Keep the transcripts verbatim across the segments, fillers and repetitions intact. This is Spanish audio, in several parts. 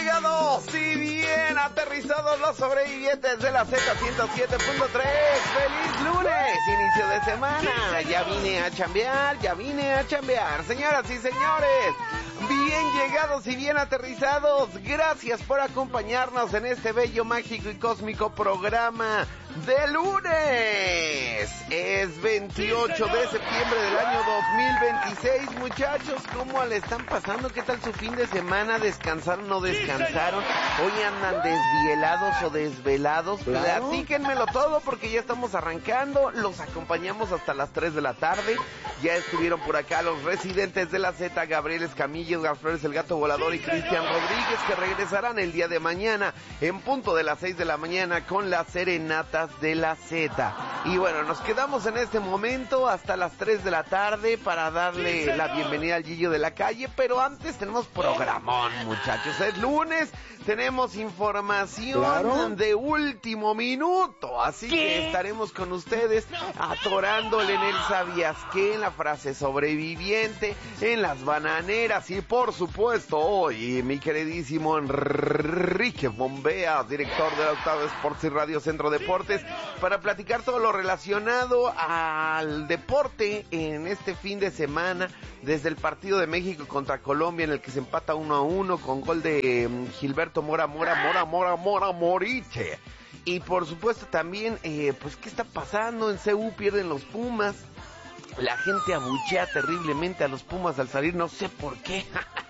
llegado, si bien aterrizados los sobrevivientes de la Z ciento siete punto tres. ¡Feliz lunes! Inicio de semana. Ya vine a chambear, ya vine a chambear. Señoras y señores, bien llegados y bien aterrizados. Gracias por acompañarnos en este bello, mágico y cósmico programa de lunes. Es veintiocho de septiembre del año dos mil veintiséis. Muchachos, ¿cómo le están pasando? ¿Qué tal su fin de semana? ¿Descansaron o no descansaron? ¿Hoy andan desvielados o desvelados? Claro. Platíquenmelo todo porque ya estamos arrancando. Los acompañamos hasta las tres de la tarde. Ya estuvieron por acá los residentes de la Z, Gabriel Escamillo, Flores el Gato Volador y Cristian Rodríguez, que regresarán el día de mañana en punto de las seis de la mañana con las serenatas de la Z. Y bueno, nos quedamos en este momento hasta las tres de la tarde para darle la bienvenida al Gillo de la Calle, pero antes tenemos programón, muchachos. Es lunes, tenemos información Claro. de último minuto, así ¿Qué? que estaremos con ustedes atorándole en el sabías qué, en la frase sobreviviente, en las bananeras y por supuesto hoy mi queridísimo Enrique Bombea, director de la Octava Sports y Radio Centro Deportes, para platicar todo lo relacionado al deporte en este fin de semana, desde el partido de México contra Colombia en el que se empata uno a uno con gol de um, Gilberto Mora Mora Mora Mora Mora Moriche. Y por supuesto también, eh, pues qué está pasando en C U, pierden los Pumas. La gente abuchea terriblemente a los Pumas al salir, no sé por qué.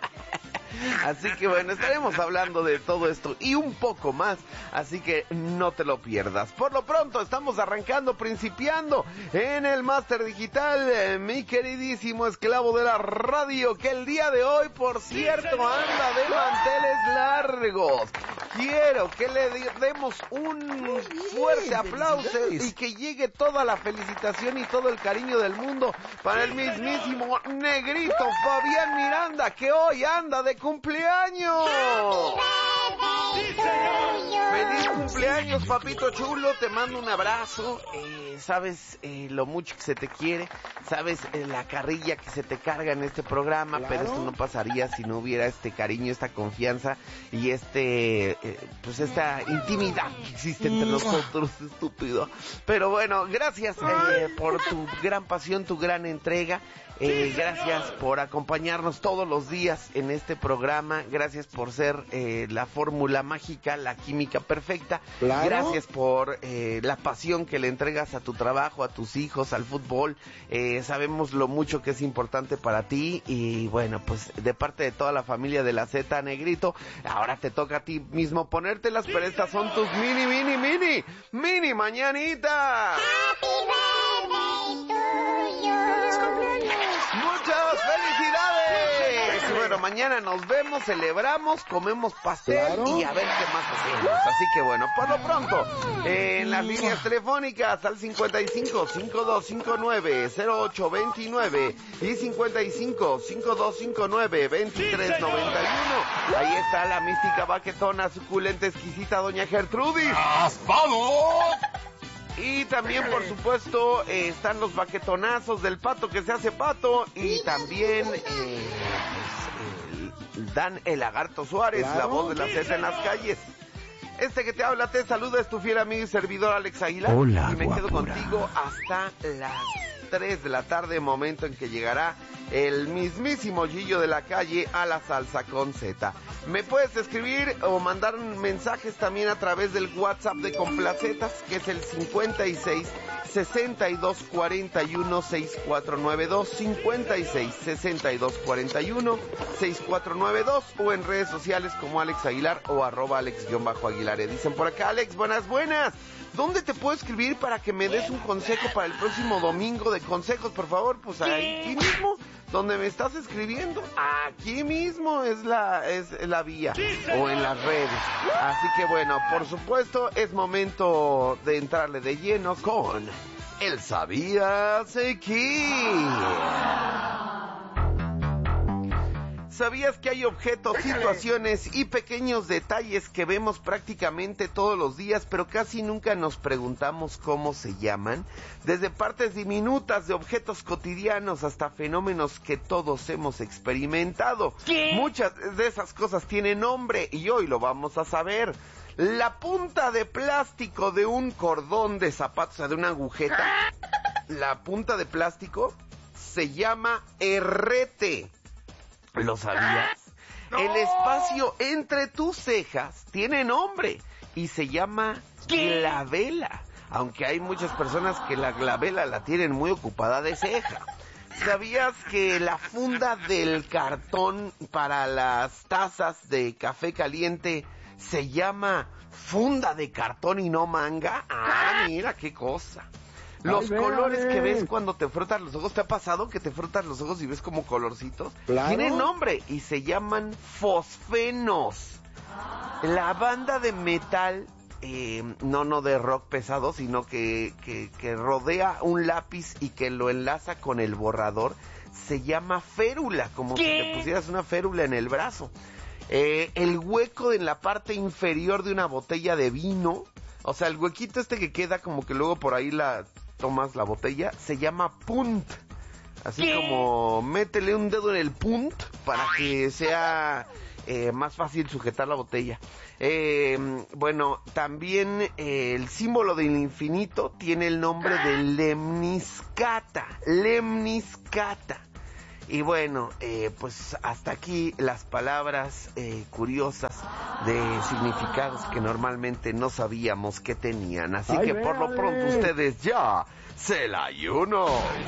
Así que bueno, estaremos hablando de todo esto y un poco más, así que no te lo pierdas. Por lo pronto estamos arrancando, principiando en el Máster Digital, eh, mi queridísimo esclavo de la radio, que el día de hoy, por cierto, anda de manteles largos. Quiero que le demos un fuerte aplauso y que llegue toda la felicitación y todo el cariño del mundo para el mismísimo negrito Fabián Miranda, que hoy anda de cumpleaños. ¡Feliz cumpleaños, papito chulo! Te mando un abrazo. Eh, sabes eh, lo mucho que se te quiere, sabes eh, la carrilla que se te carga en este programa, Claro. pero esto no pasaría si no hubiera este cariño, esta confianza y este, eh, pues esta intimidad que existe entre nosotros, estúpido. Pero bueno, gracias eh, por tu gran pasión, tu gran entrega. Eh, gracias por acompañarnos todos los días en este programa. Gracias por ser eh, la fórmula mágica, la química perfecta. Claro. Gracias por eh, la pasión que le entregas a tu trabajo, a tus hijos, al fútbol. Eh, sabemos lo mucho que es importante para ti. Y bueno, pues de parte de toda la familia de la Z, negrito, ahora te toca a ti mismo ponértelas, pero estas son tus mini, mini, mini, mini mañanitas. ¡Muchas felicidades! Bueno, mañana nos vemos, celebramos, comemos pastel Claro. y a ver qué más hacemos. Así que bueno, por lo pronto, eh, en las líneas telefónicas al cincuenta y cinco, cincuenta y dos cincuenta y nueve, cero ocho veintinueve y cincuenta y cinco, cincuenta y dos cincuenta y nueve, veintitrés noventa y uno. Ahí está la mística baquetona, suculenta, exquisita doña Gertrudis. ¡Raspado! Y también, por supuesto, eh, están los baquetonazos del pato que se hace pato. Y también eh, pues, el, Dan el Lagarto Suárez, Claro. la voz de la Z en las calles. Este que te habla, te saluda, es tu fiel amigo y servidor Alex Aguilar. Hola, y me quedo guapura. contigo hasta las tres de la tarde, momento en que llegará el mismísimo Gillo de la Calle a la salsa con Z. Me puedes escribir o mandar mensajes también a través del WhatsApp de Complacetas, que es el cincuenta y seis, sesenta y dos, cuarenta y uno, sesenta y cuatro noventa y dos, cincuenta y seis, sesenta y dos, cuarenta y uno, sesenta y cuatro noventa y dos, o en redes sociales como Alex Aguilar o arroba Alex-Aguilar. Dicen por acá, Alex, buenas, buenas. ¿Dónde te puedo escribir para que me des un consejo para el próximo domingo de consejos, por favor? Pues aquí mismo, donde me estás escribiendo, aquí mismo es la es la vía, o en las redes. Así que bueno, por supuesto, es momento de entrarle de lleno con el ¿Sabías qué? ¿Sabías que hay objetos, situaciones y pequeños detalles que vemos prácticamente todos los días, pero casi nunca nos preguntamos cómo se llaman? Desde partes diminutas de objetos cotidianos hasta fenómenos que todos hemos experimentado. ¿Qué? Muchas de esas cosas tienen nombre y hoy lo vamos a saber. La punta de plástico de un cordón de zapatos, o sea, de una agujeta, la punta de plástico se llama herrete. ¿Lo sabías? ¡No! El espacio entre tus cejas tiene nombre y se llama glabela, aunque hay muchas personas que la glabela la tienen muy ocupada de ceja. ¿Sabías que la funda del cartón para las tazas de café caliente se llama funda de cartón y no manga? Ah, mira qué cosa. Los Ay, colores que ves cuando te frotas los ojos, ¿te ha pasado que te frotas los ojos y ves como colorcitos? Claro. Tienen nombre y se llaman fosfenos. La banda de metal, eh, no, no de rock pesado, sino que, que, que rodea un lápiz y que lo enlaza con el borrador, se llama férula, como ¿Qué? Si te pusieras una férula en el brazo. Eh, el hueco en la parte inferior de una botella de vino, o sea, el huequito este que queda como que luego por ahí la tomas la botella, se llama punt. Así ¿Qué? Como métele un dedo en el punt para que sea eh, más fácil sujetar la botella. Eh, bueno, también eh, el símbolo del infinito tiene el nombre de lemniscata. Lemniscata. Y bueno, eh, pues hasta aquí las palabras eh, curiosas de significados que normalmente no sabíamos que tenían. Así Ay, que por lo pronto ustedes ya se la ayuno.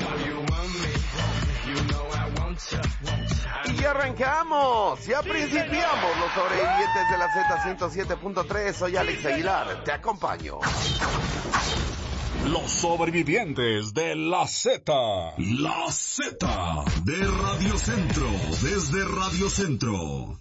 Y arrancamos, ya principiamos los sobrevivientes de la Z ciento siete punto tres. Soy Alex Aguilar, te acompaño. Los sobrevivientes de la Z. La Z de Radio Centro, desde Radio Centro.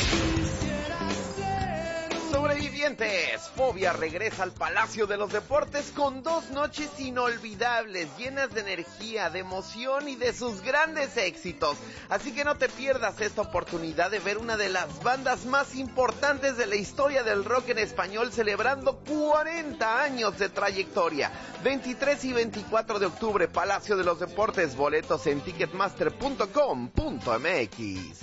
Sobrevivientes, Fobia regresa al Palacio de los Deportes con dos noches inolvidables, llenas de energía, de emoción y de sus grandes éxitos. Así que no te pierdas esta oportunidad de ver una de las bandas más importantes de la historia del rock en español celebrando cuarenta años de trayectoria. veintitrés y veinticuatro de octubre, Palacio de los Deportes, boletos en ticketmaster punto com punto m x.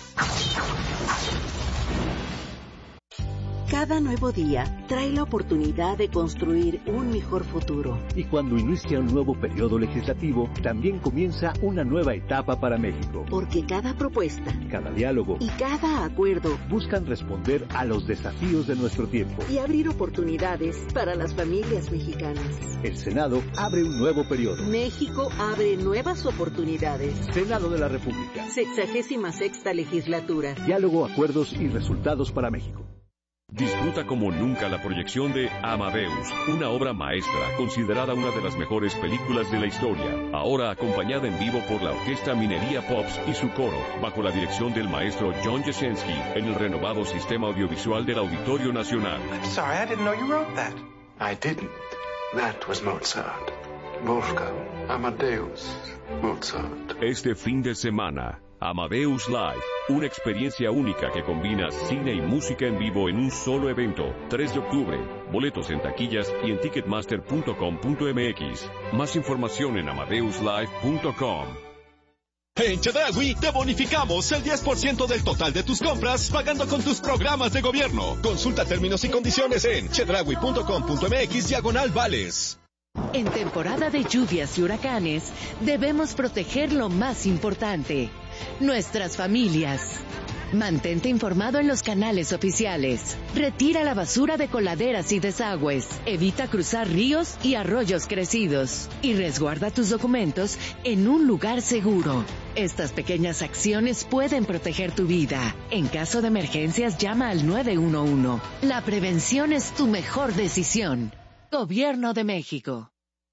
Cada nuevo día trae la oportunidad de construir un mejor futuro. Y cuando inicia un nuevo periodo legislativo, también comienza una nueva etapa para México. Porque cada propuesta, cada diálogo y cada acuerdo buscan responder a los desafíos de nuestro tiempo y abrir oportunidades para las familias mexicanas. El Senado abre un nuevo periodo. México abre nuevas oportunidades. Senado de la República. Sexagésima sexta legislatura. Diálogo, acuerdos y resultados para México. Disfruta como nunca la proyección de Amadeus, una obra maestra considerada una de las mejores películas de la historia, ahora acompañada en vivo por la Orquesta Minería Pops y su coro, bajo la dirección del maestro John Jasenski, en el renovado Sistema Audiovisual del Auditorio Nacional. I'm sorry, I didn't know you wrote that. I didn't. That was Mozart. Wolfgang Amadeus Mozart. Este fin de semana, Amadeus Live, una experiencia única que combina cine y música en vivo en un solo evento. tres de octubre, boletos en taquillas y en ticketmaster punto com punto m x. Más información en amadeus live punto com. En Chedraui te bonificamos el diez por ciento del total de tus compras pagando con tus programas de gobierno. Consulta términos y condiciones en chedraui punto com punto m x diagonal vales. En temporada de lluvias y huracanes, debemos proteger lo más importante, nuestras familias. Mantente informado en los canales oficiales. Retira la basura de coladeras y desagües. Evita cruzar ríos y arroyos crecidos. Y resguarda tus documentos en un lugar seguro. Estas pequeñas acciones pueden proteger tu vida. En caso de emergencias, llama al nueve uno uno. La prevención es tu mejor decisión. Gobierno de México.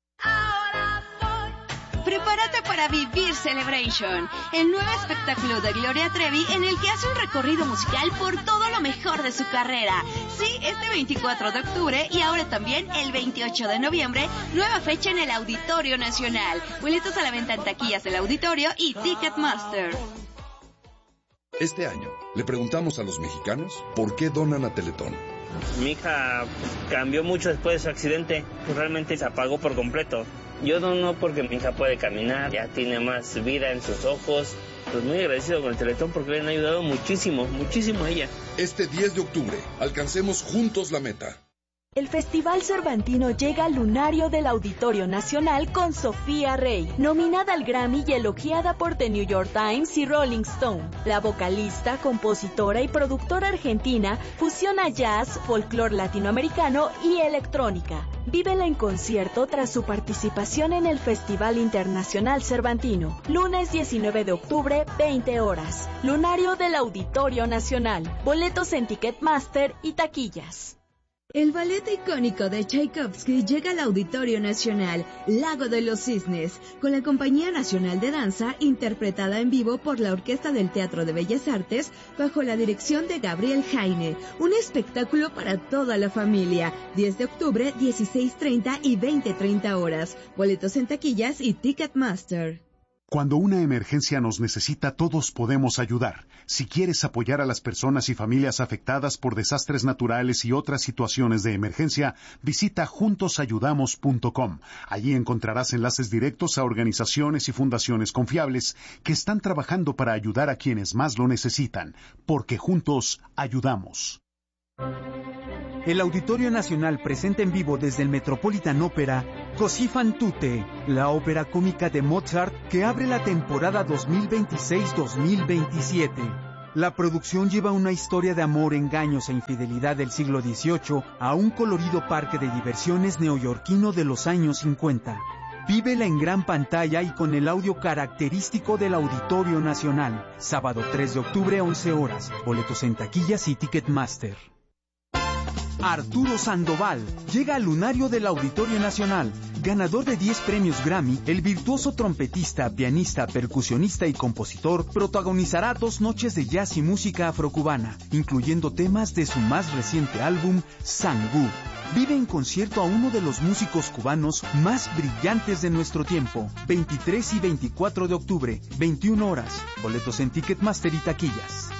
Prepárate para vivir Celebration, el nuevo espectáculo de Gloria Trevi en el que hace un recorrido musical por todo lo mejor de su carrera. Sí, este veinticuatro de octubre y ahora también el veintiocho de noviembre, nueva fecha en el Auditorio Nacional. Boletos a la venta en taquillas del Auditorio y Ticketmaster. Este año le preguntamos a los mexicanos por qué donan a Teletón. Mi hija cambió mucho después de su accidente, pues realmente se apagó por completo. Yo dono porque mi hija puede caminar, ya tiene más vida en sus ojos. Pues muy agradecido con el Teletón porque le han ayudado muchísimo, muchísimo a ella. Este diez de octubre, alcancemos juntos la meta. El Festival Cervantino llega al lunario del Auditorio Nacional con Sofía Rey, nominada al Grammy y elogiada por The New York Times y Rolling Stone. La vocalista, compositora y productora argentina fusiona jazz, folclore latinoamericano y electrónica. Vívela en concierto tras su participación en el Festival Internacional Cervantino. Lunes diecinueve de octubre, veinte horas. Lunario del Auditorio Nacional. Boletos en Ticketmaster y taquillas. El ballet icónico de Tchaikovsky llega al Auditorio Nacional, Lago de los Cisnes, con la Compañía Nacional de Danza, interpretada en vivo por la Orquesta del Teatro de Bellas Artes, bajo la dirección de Gabriel Heine. Un espectáculo para toda la familia. diez de octubre, dieciséis treinta y veinte treinta horas. Boletos en taquillas y Ticketmaster. Cuando una emergencia nos necesita, todos podemos ayudar. Si quieres apoyar a las personas y familias afectadas por desastres naturales y otras situaciones de emergencia, visita juntos ayudamos punto com. Allí encontrarás enlaces directos a organizaciones y fundaciones confiables que están trabajando para ayudar a quienes más lo necesitan, porque juntos ayudamos. El Auditorio Nacional presenta en vivo desde el Metropolitan Opera Così fan tutte, la ópera cómica de Mozart que abre la temporada dos mil veintiséis dos mil veintisiete. La producción lleva una historia de amor, engaños e infidelidad del siglo dieciocho a un colorido parque de diversiones neoyorquino de los años cincuenta. Vívela en gran pantalla y con el audio característico del Auditorio Nacional. Sábado tres de octubre, once horas. Boletos en taquillas y Ticketmaster. Arturo Sandoval llega al lunario del Auditorio Nacional. Ganador de diez premios Grammy, el virtuoso trompetista, pianista, percusionista y compositor protagonizará dos noches de jazz y música afrocubana, incluyendo temas de su más reciente álbum, Sangú. Vive en concierto a uno de los músicos cubanos más brillantes de nuestro tiempo. veintitrés y veinticuatro de octubre, veintiuna horas. Boletos en Ticketmaster y taquillas.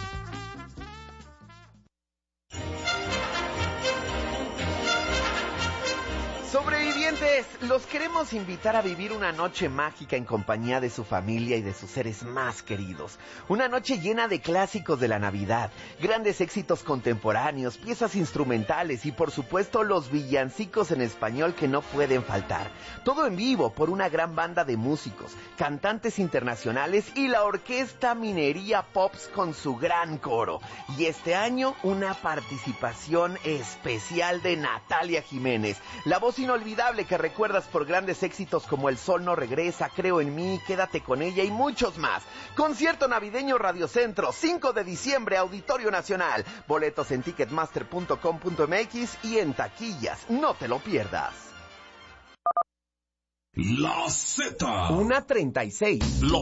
Sobrevivientes, los queremos invitar a vivir una noche mágica en compañía de su familia y de sus seres más queridos. Una noche llena de clásicos de la Navidad, grandes éxitos contemporáneos, piezas instrumentales y por supuesto los villancicos en español que no pueden faltar. Todo en vivo por una gran banda de músicos, cantantes internacionales y la Orquesta Minería Pops con su gran coro. Y este año una participación especial de Natalia Jiménez, la voz inolvidable que recuerdas por grandes éxitos como El Sol no regresa, Creo en mí, Quédate con ella y muchos más. Concierto navideño Radio Centro, cinco de diciembre, Auditorio Nacional. Boletos en ticketmaster punto com punto m x y en taquillas. No te lo pierdas. La Z. Una treinta y seis.